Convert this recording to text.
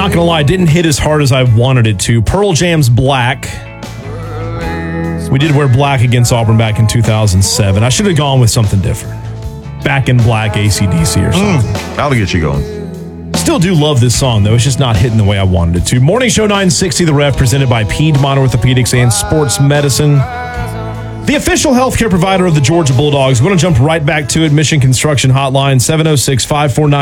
Not going to lie, it didn't hit as hard as I wanted it to. Pearl Jam's Black. We did wear black against Auburn back in 2007. I should have gone with something different. Back in Black, AC/DC or something. That'll get you going. Still do love this song, though. It's just not hitting the way I wanted it to. Morning Show 960, The Ref, presented by Piedmont Orthopedics and Sports Medicine. The official healthcare provider of the Georgia Bulldogs. We're going to jump right back to it. Mission Construction Hotline, 706-549.